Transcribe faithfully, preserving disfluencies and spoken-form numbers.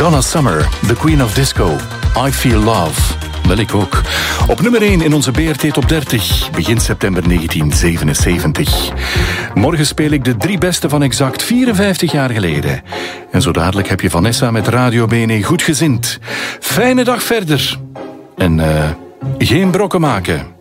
Donna Summer, the Queen of Disco. I Feel Love. Wel, ik ook. Op nummer één in onze B R T Top dertig, begin september negentien zevenenzeventig. Morgen speel ik de drie beste van exact vierenvijftig jaar geleden. En zo dadelijk heb je Vanessa met Radio Bene goed gezind. Fijne dag verder. En uh, geen brokken maken.